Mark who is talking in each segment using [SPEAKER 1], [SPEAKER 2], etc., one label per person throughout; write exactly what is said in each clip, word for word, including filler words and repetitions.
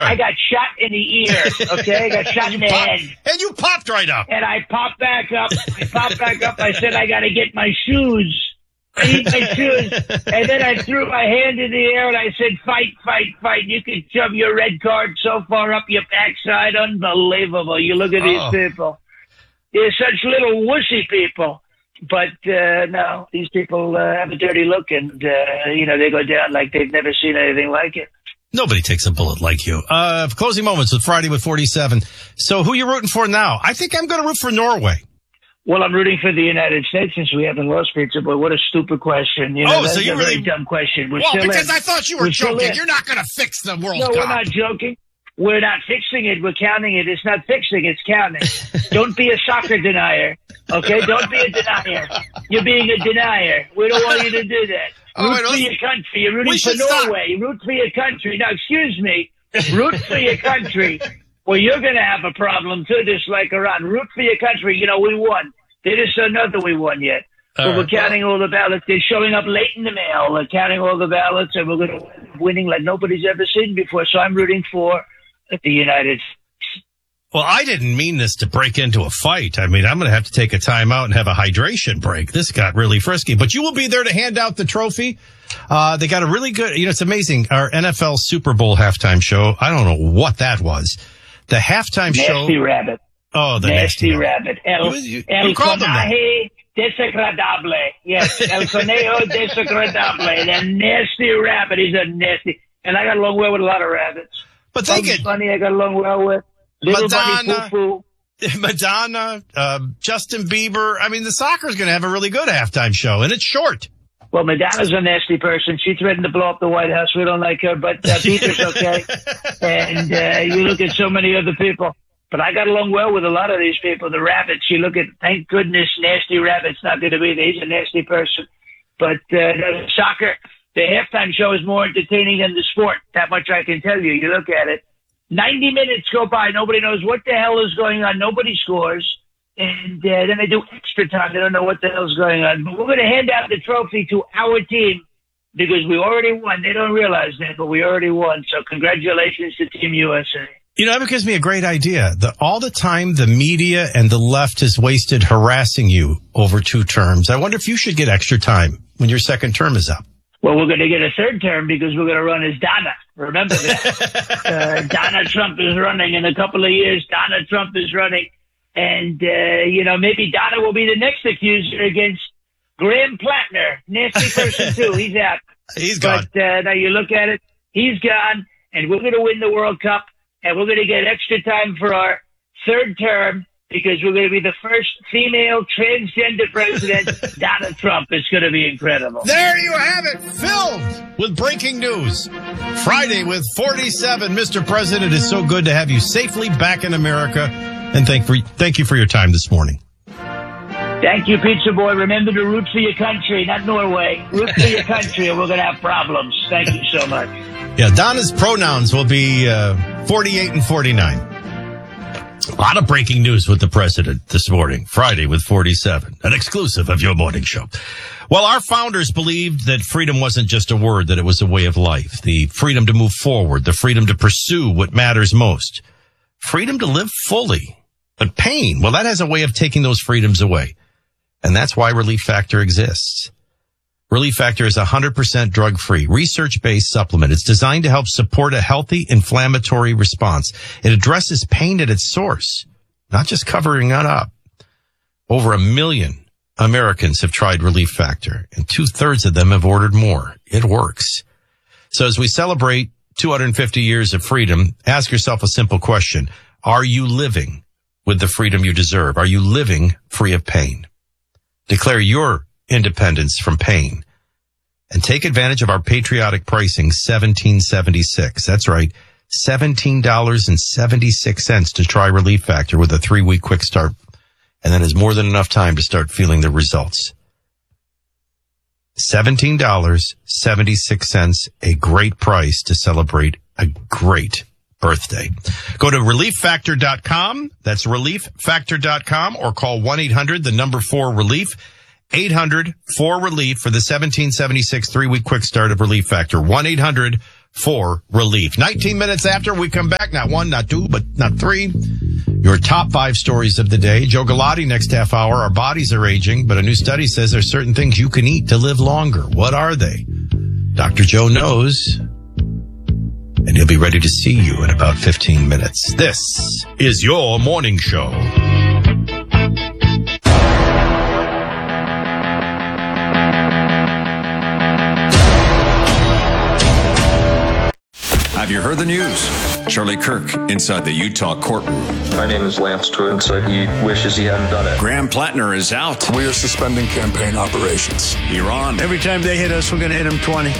[SPEAKER 1] I got shot in the ear, okay? I got shot in the
[SPEAKER 2] popped,
[SPEAKER 1] head.
[SPEAKER 2] And you popped right up.
[SPEAKER 1] And I popped back up. I popped back up. I said, I got to get my shoes. I need my shoes. And then I threw my hand in the air and I said, fight, fight, fight. You can shove your red card so far up your backside. Unbelievable. You look at these
[SPEAKER 2] Oh.
[SPEAKER 1] people. They're such little wussy people. But, uh, no, these people uh, have a dirty look and, uh, you know, they go down like they've never seen anything like it.
[SPEAKER 2] Nobody takes a bullet like you. Uh, closing moments with Friday with forty-seven. So who are you rooting for now? I think I'm going to root for Norway.
[SPEAKER 1] Well, I'm rooting for the United States since we haven't lost, Pizza Boy. What a stupid question. You know,
[SPEAKER 2] Oh,
[SPEAKER 1] that's
[SPEAKER 2] so you
[SPEAKER 1] a
[SPEAKER 2] really-
[SPEAKER 1] very dumb question. We're
[SPEAKER 2] Well,
[SPEAKER 1] still
[SPEAKER 2] because
[SPEAKER 1] in.
[SPEAKER 2] I thought you were
[SPEAKER 1] We're still
[SPEAKER 2] joking.
[SPEAKER 1] in.
[SPEAKER 2] You're not going to fix the World
[SPEAKER 1] No,
[SPEAKER 2] Cup.
[SPEAKER 1] we're not joking. We're not fixing it. We're counting it. It's not fixing. It's counting. Don't be a soccer denier. Okay? Don't be a denier. You're being a denier. We don't want you to do that.
[SPEAKER 2] Oh,
[SPEAKER 1] Root
[SPEAKER 2] wait,
[SPEAKER 1] for
[SPEAKER 2] let's-
[SPEAKER 1] your country. You're rooting
[SPEAKER 2] we
[SPEAKER 1] for
[SPEAKER 2] should stop.
[SPEAKER 1] Norway. Root for your country. Now, excuse me. Root for your country. Well, you're going to have a problem, too, just like Iran. Root for your country. You know, we won. They just don't know that we won yet.
[SPEAKER 2] All
[SPEAKER 1] But
[SPEAKER 2] right.
[SPEAKER 1] we're counting all the ballots. They're showing up late in the mail. We're counting all the ballots, and we're going to win, winning like nobody's ever seen before. So I'm rooting for the United States.
[SPEAKER 2] Well, I didn't mean this to break into a fight. I mean, I'm going to have to take a time out and have a hydration break. This got really frisky. But you will be there to hand out the trophy. Uh, they got a really good, you know, it's amazing. Our N F L Super Bowl halftime show, I don't know what that was. The halftime
[SPEAKER 1] Nasty
[SPEAKER 2] show.
[SPEAKER 1] rabbit.
[SPEAKER 2] Oh, the
[SPEAKER 1] Nasty,
[SPEAKER 2] nasty,
[SPEAKER 1] rabbit. El,
[SPEAKER 2] You- you-
[SPEAKER 1] el
[SPEAKER 2] you called them that.
[SPEAKER 1] conejo desagradable. Yes, el conejo desagradable. That nasty rabbit. He's a nasty. And I got along well with a lot of rabbits.
[SPEAKER 2] But they
[SPEAKER 1] Bugs
[SPEAKER 2] get
[SPEAKER 1] Bunny I got along well with. Little Bunny
[SPEAKER 2] Madonna.
[SPEAKER 1] Foo Foo.
[SPEAKER 2] Madonna, uh, Justin Bieber. I mean, the soccer's going to have a really good halftime show, and it's short.
[SPEAKER 1] Well, Madonna's a nasty person. She threatened to blow up the White House. We don't like her, but uh, Bieber's okay. And uh, you look at so many other people. But I got along well with a lot of these people. The rabbits, you look at, thank goodness, Nasty Rabbit's not going to be there. He's a nasty person. But uh, the soccer, the halftime show is more entertaining than the sport. That much I can tell you. You look at it. ninety minutes go by. Nobody knows what the hell is going on. Nobody scores. And uh, then they do extra time. They don't know what the hell's going on. But we're going to hand out the trophy to our team because we already won. They don't realize that, but we already won. So congratulations to Team U S A.
[SPEAKER 2] You know, that gives me a great idea. The, all the time the media and the left has wasted harassing you over two terms. I wonder if you should get extra time when your second term is up.
[SPEAKER 1] Well, we're going to get a third term because we're going to run as Donna. Remember that. uh, Donna Trump is running in a couple of years. Donna Trump is running. And, uh, you know, maybe Donna will be the next accuser against Graham Plattner. Nasty person, too. He's out.
[SPEAKER 2] He's gone.
[SPEAKER 1] But uh, now you look at it, he's gone, and we're going to win the World Cup, and we're going to get extra time for our third term because we're going to be the first female transgender president, Donald Trump. It's going to be incredible.
[SPEAKER 2] There you have it, filled with breaking news. Friday with forty-seven. Mister President, it's so good to have you safely back in America. And thank, for, thank you for your time this morning.
[SPEAKER 1] Thank you, Pizza Boy. Remember to root for your country, not Norway. Root for your country or we're going to have problems. Thank you so much.
[SPEAKER 2] Yeah, Donna's pronouns will be uh, forty-eight and forty-nine. A lot of breaking news with the president this morning. Friday with forty-seven. An exclusive of your morning show. Well, our founders believed that freedom wasn't just a word, that it was a way of life. The freedom to move forward, the freedom to pursue what matters most. Freedom to live fully. But pain, well, that has a way of taking those freedoms away. And that's why Relief Factor exists. Relief Factor is a one hundred percent drug-free, research-based supplement. It's designed to help support a healthy inflammatory response. It addresses pain at its source, not just covering it up. Over a million Americans have tried Relief Factor, and two-thirds of them have ordered more. It works. So as we celebrate two hundred fifty years of freedom, ask yourself a simple question. Are you living with the freedom you deserve? Are you living free of pain? Declare your independence from pain and take advantage of our patriotic pricing, seventeen seventy-six. That's right, seventeen dollars and seventy-six cents to try Relief Factor with a three-week quick start. And that is more than enough time to start feeling the results. seventeen dollars and seventy-six cents, a great price to celebrate a great birthday. Go to relief factor dot com. That's relief factor dot com or call one eight hundred, the number four relief, eight hundred four relief for the seventeen seventy-six three-week quick start of Relief Factor. one eight hundred for relief. nineteen minutes after we come back, not one, not two, but not three. Your top five stories of the day. Joe Galati next half hour. Our bodies are aging, but a new study says there's certain things you can eat to live longer. What are they? Doctor Joe knows, and he'll be ready to see you in about fifteen minutes. This is your morning show.
[SPEAKER 3] Have you heard the news? Charlie Kirk inside the Utah courtroom.
[SPEAKER 4] My name is Lance Twin, so he wishes he hadn't done it.
[SPEAKER 3] Graham Plattner is out.
[SPEAKER 5] We are suspending campaign operations.
[SPEAKER 3] Iran.
[SPEAKER 6] Every time they hit us, we're going to hit them twenty.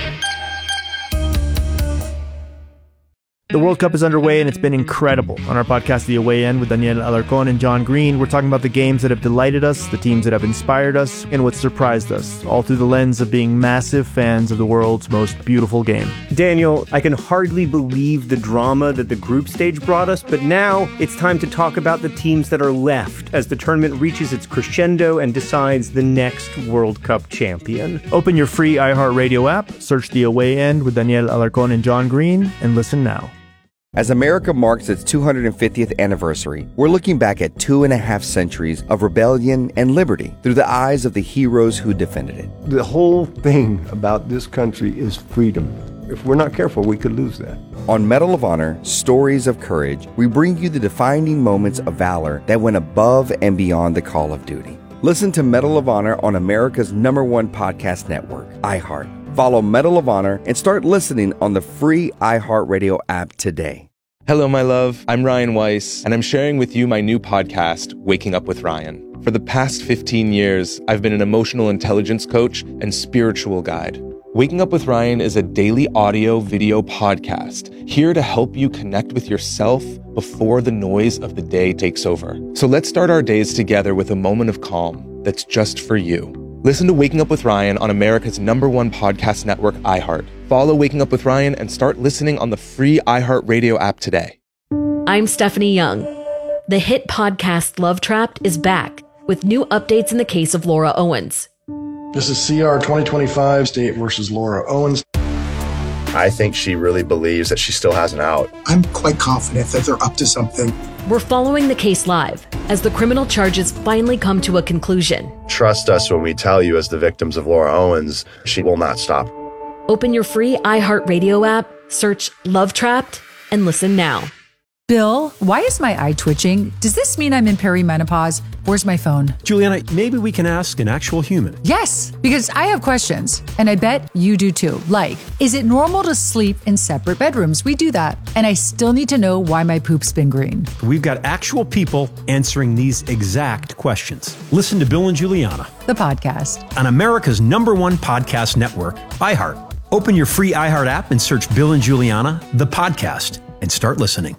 [SPEAKER 7] The World Cup is underway, and it's been incredible. On our podcast, The Away End, with Daniel Alarcón and John Green, we're talking about the games that have delighted us, the teams that have inspired us, and what surprised us, all through the lens of being massive fans of the world's most beautiful game.
[SPEAKER 8] Daniel, I can hardly believe the drama that the group stage brought us, but now it's time to talk about the teams that are left as the tournament reaches its crescendo and decides the next World Cup champion.
[SPEAKER 7] Open your free iHeartRadio app, search The Away End with Daniel Alarcón and John Green, and listen now.
[SPEAKER 9] As America marks its two hundred fiftieth anniversary, we're looking back at two and a half centuries of rebellion and liberty through the eyes of the heroes who defended it.
[SPEAKER 10] The whole thing about this country is freedom. If we're not careful, we could lose that.
[SPEAKER 9] On Medal of Honor, Stories of Courage, we bring you the defining moments of valor that went above and beyond the call of duty. Listen to Medal of Honor on America's number one podcast network, iHeart. Follow Medal of Honor and start listening on the free iHeartRadio app today.
[SPEAKER 11] Hello, my love. I'm Ryan Weiss, and I'm sharing with you my new podcast, Waking Up with Ryan. For the past fifteen years, I've been an emotional intelligence coach and spiritual guide. Waking Up with Ryan is a daily audio video podcast here to help you connect with yourself before the noise of the day takes over. So let's start our days together with a moment of calm that's just for you. Listen to Waking Up with Ryan on America's number one podcast network, iHeart. Follow Waking Up with Ryan and start listening on the free iHeartRadio app today.
[SPEAKER 12] I'm Stephanie Young. The hit podcast Love Trapped is back with new updates in the case of Laura Owens.
[SPEAKER 13] This is C R twenty twenty-five, State versus Laura Owens.
[SPEAKER 14] I think she really believes that she still has an out.
[SPEAKER 15] I'm quite confident that they're up to something.
[SPEAKER 12] We're following the case live as the criminal charges finally come to a conclusion.
[SPEAKER 14] Trust us when we tell you, as the victims of Laura Owens, she will not stop.
[SPEAKER 12] Open your free iHeartRadio app, search Love Trapped, and listen now.
[SPEAKER 16] Bill, why is my eye twitching? Does this mean I'm in perimenopause? Where's my phone?
[SPEAKER 17] Juliana, maybe we can ask an actual human.
[SPEAKER 16] Yes, because I have questions, and I bet you do too. Like, is it normal to sleep in separate bedrooms? We do that. And I still need to know why my poop's been green.
[SPEAKER 17] We've got actual people answering these exact questions. Listen to Bill and Juliana,
[SPEAKER 16] the podcast,
[SPEAKER 17] on America's number one podcast network, iHeart. Open your free iHeart app and search Bill and Juliana, the podcast, and start listening.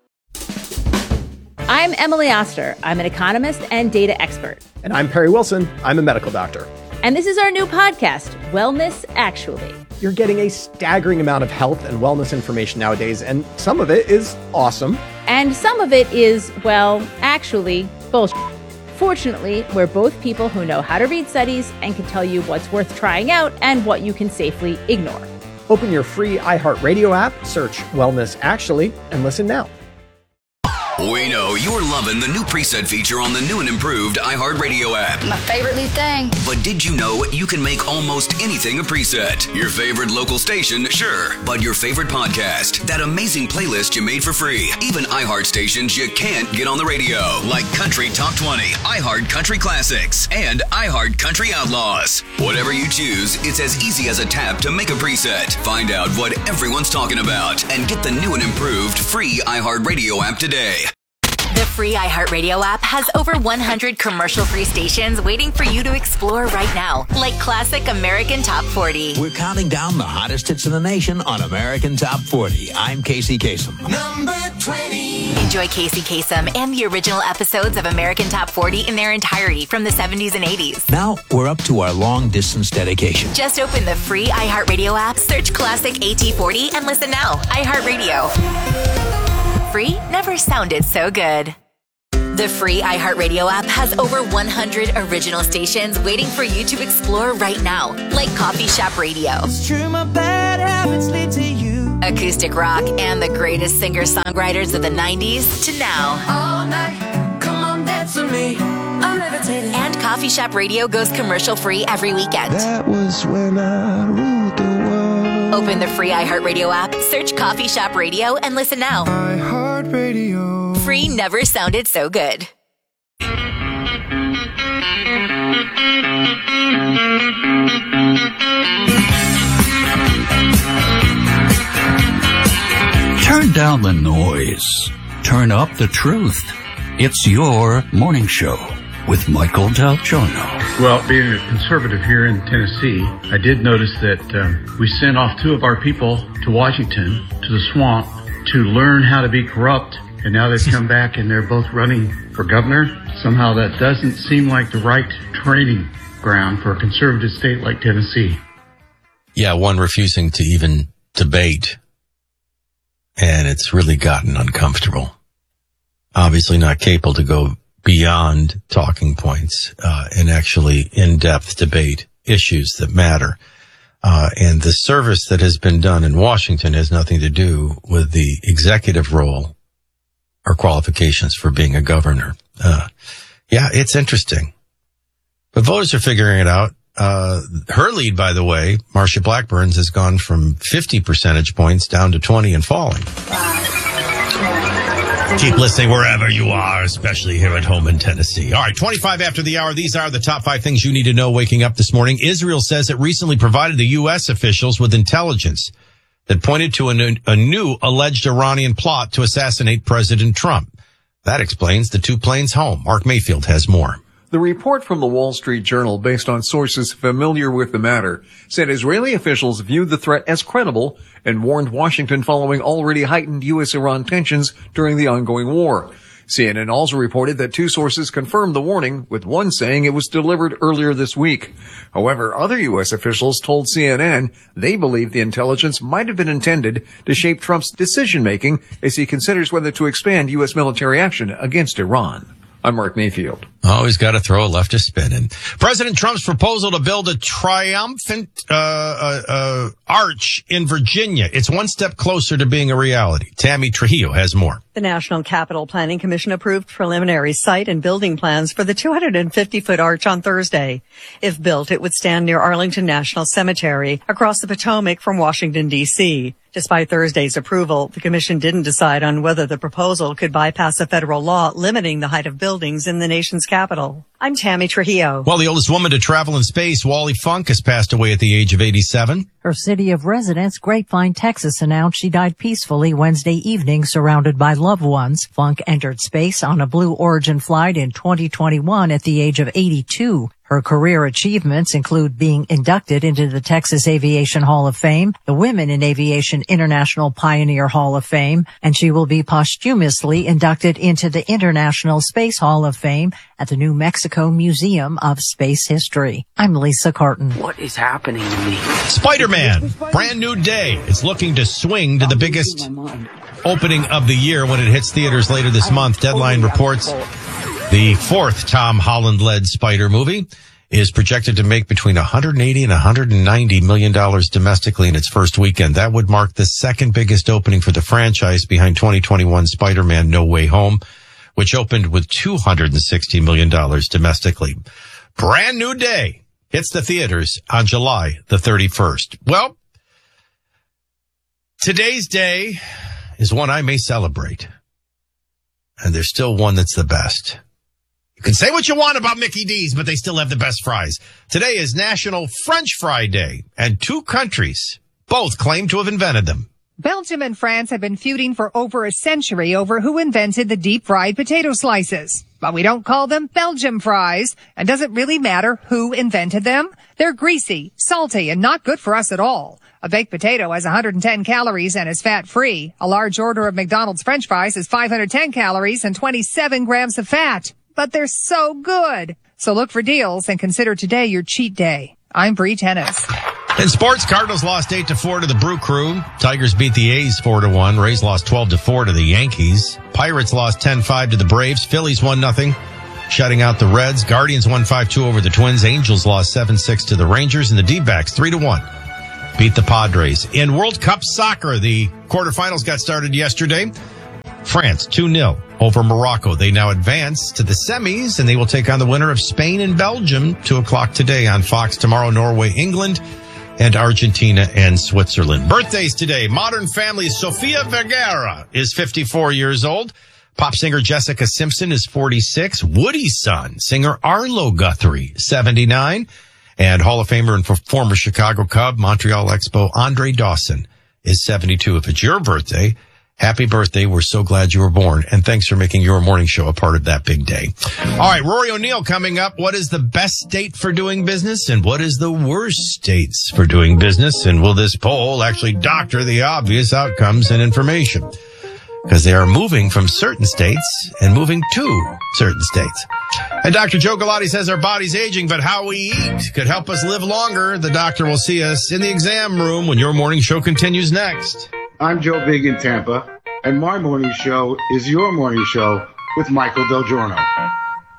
[SPEAKER 18] I'm Emily Oster. I'm an economist and data expert.
[SPEAKER 19] And I'm Perry Wilson. I'm a medical doctor.
[SPEAKER 18] And this is our new podcast, Wellness Actually.
[SPEAKER 19] You're getting a staggering amount of health and wellness information nowadays, and some of it is awesome.
[SPEAKER 18] And some of it is, well, actually, bullshit. Fortunately, we're both people who know how to read studies and can tell you what's worth trying out and what you can safely ignore.
[SPEAKER 19] Open your free iHeartRadio app, search Wellness Actually, and listen now.
[SPEAKER 20] We know you're loving the new preset feature on the new and improved iHeartRadio app.
[SPEAKER 21] My favorite new thing.
[SPEAKER 20] But did you know you can make almost anything a preset? Your favorite local station, sure. But your favorite podcast, that amazing playlist you made for free. Even iHeart stations you can't get on the radio, like Country Top twenty, iHeart Country Classics, and iHeart Country Outlaws. Whatever you choose, it's as easy as a tap to make a preset. Find out what everyone's talking about and get the new and improved free iHeartRadio app today.
[SPEAKER 22] The free iHeartRadio app has over one hundred commercial-free stations waiting for you to explore right now, like classic American Top forty.
[SPEAKER 23] We're counting down the hottest hits in the nation on American Top forty. I'm Casey Kasem.
[SPEAKER 22] Number twenty. Enjoy Casey Kasem and the original episodes of American Top forty in their entirety from the seventies and eighties.
[SPEAKER 23] Now we're up to our long-distance dedication.
[SPEAKER 22] Just open the free iHeartRadio app, search Classic A T forty, and listen now. iHeartRadio. Free never sounded so good. The free iHeartRadio app has over one hundred original stations waiting for you to explore right now, like Coffee Shop Radio.
[SPEAKER 24] It's true, my bad habits lead to you.
[SPEAKER 22] Acoustic rock and the greatest singer-songwriters of the nineties to now.
[SPEAKER 1] All night, come on, dance with me. I'm levitating.
[SPEAKER 22] And Coffee Shop Radio goes commercial-free every weekend.
[SPEAKER 1] That was when I ruled the world.
[SPEAKER 22] Open the free iHeartRadio app, search Coffee Shop Radio, and listen now.
[SPEAKER 1] iHeartRadio.
[SPEAKER 22] Free never sounded so good.
[SPEAKER 2] Turn down the noise. Turn up the truth. It's your morning show with Michael Del Giorno.
[SPEAKER 21] Well, being a conservative here in Tennessee, I did notice that um, we sent off two of our people to Washington, to the swamp, to learn how to be corrupt. And now they've come back and they're both running for governor. Somehow that doesn't seem like the right training ground for a conservative state like Tennessee.
[SPEAKER 24] Yeah, one refusing to even debate. And it's really gotten uncomfortable. Obviously not capable to go beyond talking points uh, and actually in-depth debate issues that matter. Uh, and the service that has been done in Washington has nothing to do with the executive role or qualifications for being a governor. Uh, yeah, it's interesting. But voters are figuring it out. Uh, her lead, by the way, Marsha Blackburn's, has gone from fifty percentage points down to twenty and falling. Keep listening wherever you are, especially here at home in Tennessee. All right, twenty-five after the hour. These are the top five things you need to know waking up this morning. Israel says it recently provided the U S officials with intelligence that pointed to a new, a new alleged Iranian plot to assassinate President Trump. That explains the two planes home. Mark Mayfield has more.
[SPEAKER 25] The report from the Wall Street Journal, based on sources familiar with the matter, said Israeli officials viewed the threat as credible and warned Washington following already heightened U S-Iran tensions during the ongoing war. C N N also reported that two sources confirmed the warning, with one saying it was delivered earlier this week. However, other U S officials told C N N they believe the intelligence might have been intended to shape Trump's decision-making as he considers whether to expand U S military action against Iran. I'm Mark Mayfield.
[SPEAKER 24] Always got to throw a leftist spin in. President Trump's proposal to build a triumphant uh, uh, uh, arch in Virginia. It's one step closer to being a reality. Tammy Trujillo has more.
[SPEAKER 26] The National Capital Planning Commission approved preliminary site and building plans for the two hundred fifty foot arch on Thursday. If built, it would stand near Arlington National Cemetery, across the Potomac from Washington, D C Despite Thursday's approval, the commission didn't decide on whether the proposal could bypass a federal law limiting the height of buildings in the nation's capital. I'm Tammy Trujillo.
[SPEAKER 24] Well, the oldest woman to travel in space, Wally Funk, has passed away at the age of eighty-seven.
[SPEAKER 27] Her city of residence, Grapevine, Texas, announced she died peacefully Wednesday evening, surrounded by loved ones. Funk entered space on a Blue Origin flight in twenty twenty-one at the age of eighty-two. Her career achievements include being inducted into the Texas Aviation Hall of Fame, the Women in Aviation International Pioneer Hall of Fame, and she will be posthumously inducted into the International Space Hall of Fame at the New Mexico Museum of Space History. I'm Lisa Carton.
[SPEAKER 28] What is happening to me?
[SPEAKER 24] Spider-Man, brand new day, is looking to swing to the biggest opening of the year when it hits theaters later this month. Deadline reports the fourth Tom Holland-led Spider movie is projected to make between one hundred eighty and one hundred ninety million dollars domestically in its first weekend. That would mark the second biggest opening for the franchise, behind twenty twenty-one Spider-Man No Way Home, which opened with two hundred sixty million dollars domestically. Brand new day hits the theaters on July the thirty-first. Well, today's day is one I may celebrate, and there's still one that's the best. You can say what you want about Mickey D's, but they still have the best fries. Today is National French Fry Day, and two countries both claim to have invented them.
[SPEAKER 29] Belgium and France have been feuding for over a century over who invented the deep-fried potato slices. But we don't call them Belgium fries, and doesn't really matter who invented them. They're greasy, salty, and not good for us at all. A baked potato has one hundred ten calories and is fat-free. A large order of McDonald's French fries has five hundred ten calories and twenty-seven grams of fat. But they're so good. So look for deals and consider today your cheat day. I'm Bree Tennis.
[SPEAKER 24] In sports, Cardinals lost eight to four to the Brew Crew. Tigers beat the A's four to one. Rays lost twelve to four to the Yankees. Pirates lost ten five to the Braves. Phillies one nothing, shutting out the Reds. Guardians won five two over the Twins. Angels lost seven six to the Rangers. And the D-backs three to one
[SPEAKER 3] beat the Padres. In World Cup soccer, the quarterfinals got started yesterday. France two nil over Morocco. They now advance to the semis, and they will take on the winner of Spain and Belgium, two o'clock today on Fox. Tomorrow, Norway, England, and Argentina and Switzerland. Birthdays today. Modern Family Sofia Vergara is fifty-four years old. Pop singer Jessica Simpson is forty-six. Woody's son, singer Arlo Guthrie, seventy-nine. And Hall of Famer and former Chicago Cub, Montreal Expo, Andre Dawson is seventy-two. If it's your birthday, happy birthday. We're so glad you were born. And thanks for making your morning show a part of that big day. All right, Rory O'Neill coming up. What is the best state for doing business and what is the worst states for doing business? And will this poll actually doctor the obvious outcomes and information? Because they are moving from certain states and moving to certain states. And Doctor Joe Galati says our body's aging, but how we eat could help us live longer. The doctor will see us in the exam room when your morning show continues next.
[SPEAKER 4] I'm Joe Big in Tampa, and my morning show is your morning show with Michael Del Giorno.